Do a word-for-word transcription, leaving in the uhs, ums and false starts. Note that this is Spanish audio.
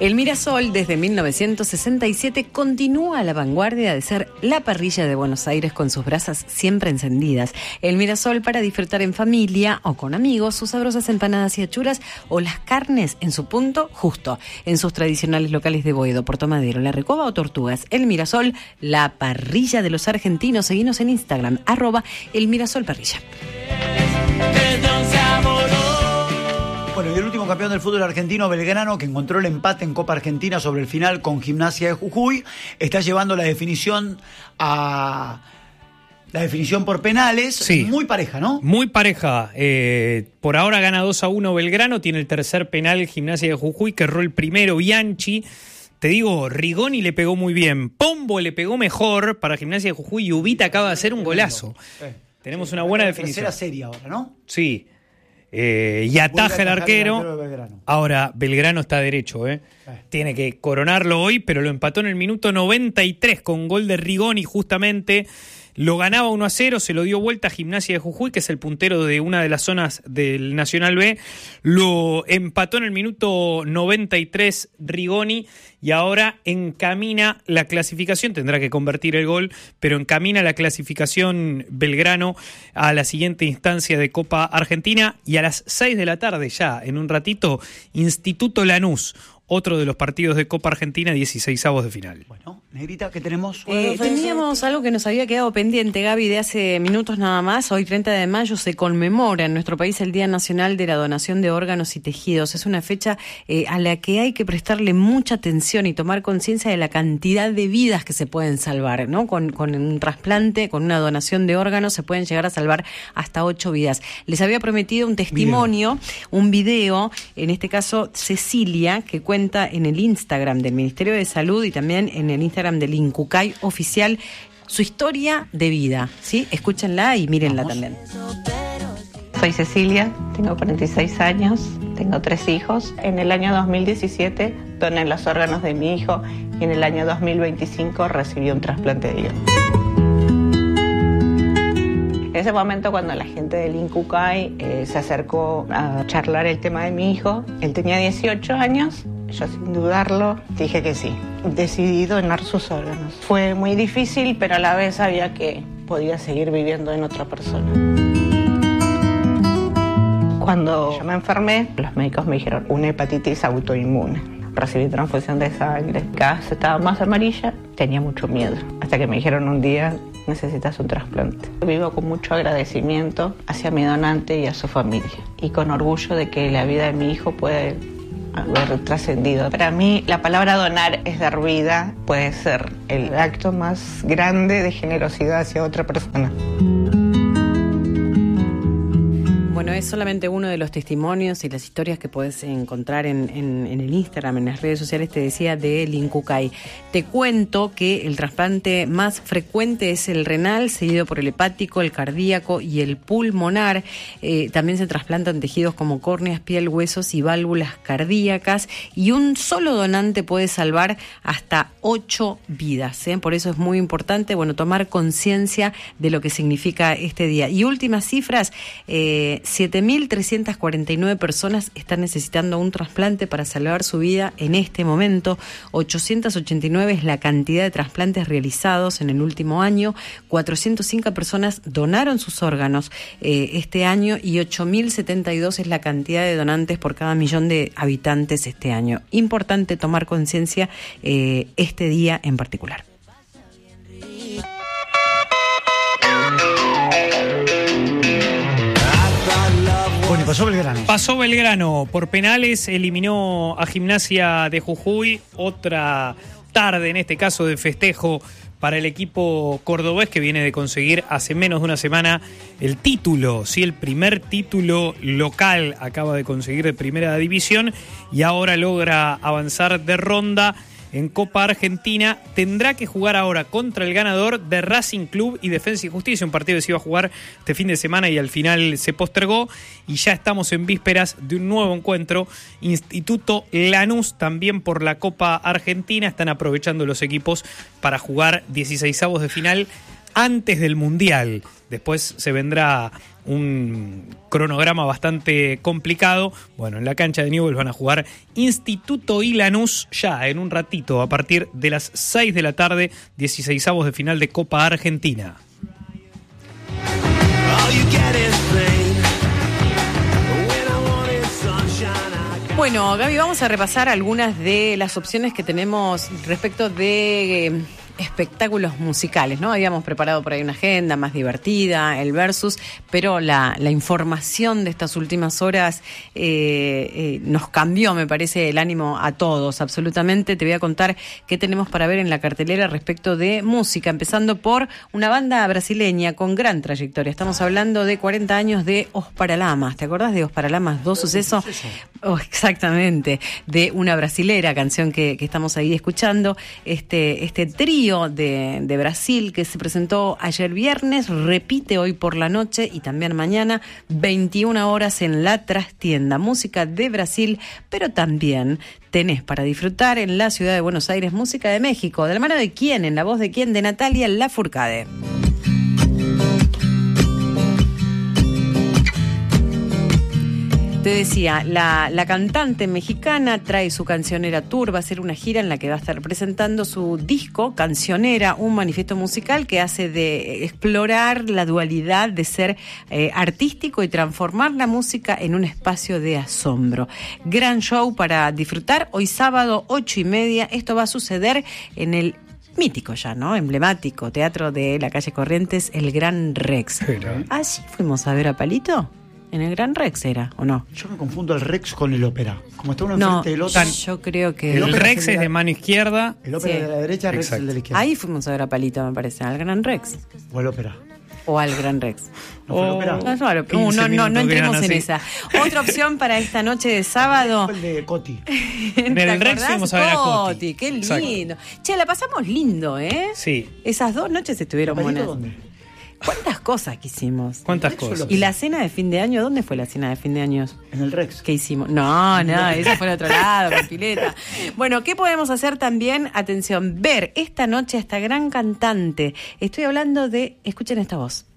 El Mirasol, desde mil novecientos sesenta y siete, continúa a la vanguardia de ser la parrilla de Buenos Aires con sus brasas siempre encendidas. El Mirasol para disfrutar en familia o con amigos sus sabrosas empanadas y achuras o las carnes en su punto justo. En sus tradicionales locales de Boedo, Puerto Madero, La Recoba o Tortugas. El Mirasol, la parrilla de los argentinos. Seguinos en Instagram, arroba El Mirasol Parrilla. Bueno, y el último campeón del fútbol argentino, Belgrano, que encontró el empate en Copa Argentina sobre el final con Gimnasia de Jujuy, está llevando la definición a la definición por penales. Sí. Muy pareja, ¿no? Muy pareja. Eh, por ahora gana dos a uno Belgrano, tiene el tercer penal Gimnasia de Jujuy, que erró el primero Bianchi. Te digo, Rigoni le pegó muy bien, Pombo le pegó mejor para Gimnasia de Jujuy y Ubita acaba de hacer un golazo. Sí. Tenemos sí, una buena definición. Tercera serie ahora, ¿no? Sí. Eh, y ataja el arquero. el arquero Belgrano. Ahora, Belgrano está derecho, ¿eh? eh. Tiene que coronarlo hoy, pero lo empató en el minuto noventa y tres con gol de Rigoni, justamente. Lo ganaba uno a cero, se lo dio vuelta a Gimnasia de Jujuy, que es el puntero de una de las zonas del Nacional B. Lo empató en el minuto noventa y tres Rigoni y ahora encamina la clasificación. Tendrá que convertir el gol, pero encamina la clasificación Belgrano a la siguiente instancia de Copa Argentina. Y a las seis de la tarde, ya en un ratito, Instituto Lanús. Otro de los partidos de Copa Argentina, dieciseisavos de final. Bueno, Negrita, ¿qué tenemos? Eh, teníamos algo que nos había quedado pendiente, Gaby, de hace minutos nada más. Hoy, treinta de mayo, se conmemora en nuestro país el Día Nacional de la Donación de Órganos y Tejidos. Es una fecha eh, a la que hay que prestarle mucha atención y tomar conciencia de la cantidad de vidas que se pueden salvar, ¿no? Con, con un trasplante, con una donación de órganos, se pueden llegar a salvar hasta ocho vidas. Les había prometido un testimonio, video. un video, en este caso Cecilia, que cuenta en el Instagram del Ministerio de Salud y también en el Instagram del INCUCAI oficial su historia de vida, ¿sí? Escúchenla y mírenla Vamos. también. Soy Cecilia, tengo cuarenta y seis años, tengo tres hijos. En el año dos mil diecisiete doné los órganos de mi hijo y en el año dos mil veinticinco recibí un trasplante de hígado. En ese momento, cuando la gente del INCUCAI eh, se acercó a charlar el tema de mi hijo, él tenía dieciocho años, yo sin dudarlo dije que sí. Decidí donar sus órganos. Fue muy difícil, pero a la vez sabía que podía seguir viviendo en otra persona. Cuando yo me enfermé, los médicos me dijeron una hepatitis autoinmune. Recibí transfusión de sangre, cada vez estaba más amarilla, tenía mucho miedo. Hasta que me dijeron un día, necesitas un trasplante. Vivo con mucho agradecimiento hacia mi donante y a su familia. Y con orgullo de que la vida de mi hijo puede haber trascendido. Para mí, la palabra donar es dar vida, puede ser el acto más grande de generosidad hacia otra persona. Bueno, es solamente uno de los testimonios y las historias que podés encontrar en, en, en el Instagram, en las redes sociales, te decía, del INCUCAI. Te cuento que el trasplante más frecuente es el renal, seguido por el hepático, el cardíaco y el pulmonar. Eh, también se trasplantan tejidos como córneas, piel, huesos y válvulas cardíacas. Y un solo donante puede salvar hasta ocho vidas, ¿eh? Por eso es muy importante, bueno, tomar conciencia de lo que significa este día. Y últimas cifras, eh, siete mil trescientas cuarenta y nueve personas están necesitando un trasplante para salvar su vida en este momento. ochocientos ochenta y nueve es la cantidad de trasplantes realizados en el último año. cuatrocientas cinco personas donaron sus órganos eh, este año y ocho mil setenta y dos es la cantidad de donantes por cada millón de habitantes este año. Importante tomar conciencia eh, este día en particular. Bueno, pasó Belgrano. Pasó Belgrano. Por penales eliminó a Gimnasia de Jujuy. Otra tarde, en este caso, de festejo para el equipo cordobés, que viene de conseguir hace menos de una semana el título, sí, el primer título local acaba de conseguir de Primera División y ahora logra avanzar de ronda en Copa Argentina. Tendrá que jugar ahora contra el ganador de Racing Club y Defensa y Justicia, un partido que se iba a jugar este fin de semana y al final se postergó, y ya estamos en vísperas de un nuevo encuentro. Instituto Lanús también por la Copa Argentina, están aprovechando los equipos para jugar dieciseisavos de final antes del Mundial. Después se vendrá un cronograma bastante complicado. Bueno, en la cancha de Newell's van a jugar Instituto y Lanús ya en un ratito, a partir de las seis de la tarde, dieciseisavos de final de Copa Argentina. Bueno, Gaby, vamos a repasar algunas de las opciones que tenemos respecto de eh, espectáculos musicales, ¿no? Habíamos preparado por ahí una agenda más divertida, el versus, pero la, la información de estas últimas horas eh, eh, nos cambió, me parece, el ánimo a todos, absolutamente. Te voy a contar qué tenemos para ver en la cartelera respecto de música, empezando por una banda brasileña con gran trayectoria. Estamos hablando de cuarenta años de Os Paralamas. ¿Te acordás de Os Paralamas? Dos Sucesos. Oh, exactamente, de una brasilera, canción que, que estamos ahí escuchando. Este, este trío de, de Brasil que se presentó ayer viernes, repite hoy por la noche y también mañana, veintiuna horas en La Trastienda. Música de Brasil, pero también tenés para disfrutar en la ciudad de Buenos Aires música de México. ¿De la mano de quién? En la voz de quién? De Natalia Lafourcade. Te decía, la, la cantante mexicana trae su Cancionera Tour, va a ser una gira en la que va a estar presentando su disco Cancionera, un manifiesto musical que hace de explorar la dualidad de ser eh, artístico y transformar la música en un espacio de asombro. Gran show para disfrutar, hoy sábado, ocho y media, esto va a suceder en el mítico ya, ¿no? Emblemático Teatro de la Calle Corrientes, el Gran Rex. ¿Ah, sí fuimos a ver a Palito? En el Gran Rex era, ¿o no? Yo me confundo el Rex con el ópera. Como está uno no, enfrente del otro. Yo creo que... El, el Rex es de mano izquierda. El ópera sí. de la derecha, el Rex es el de la izquierda. Ahí fuimos a ver a Palito, me parece, al Gran Rex. O al ópera. O al Gran Rex. ¿No fue el ópera? No, no, no, no, no, no entremos en esa. Otra opción para esta noche de sábado. El de Coti. En el Rex fuimos a ver a Coti. Coti, qué lindo. Exacto. Che, la pasamos lindo, ¿eh? Sí. Esas dos noches estuvieron buenas. ¿Dónde? ¿Cuántas cosas que hicimos? ¿Cuántas cosas? ¿Y la cena de fin de año? ¿Dónde fue la cena de fin de año? En el Rex. ¿Qué hicimos? No, no, eso fue al otro lado, con pileta. Bueno, ¿qué podemos hacer también? Atención, ver esta noche a esta gran cantante. Estoy hablando de, escuchen esta voz.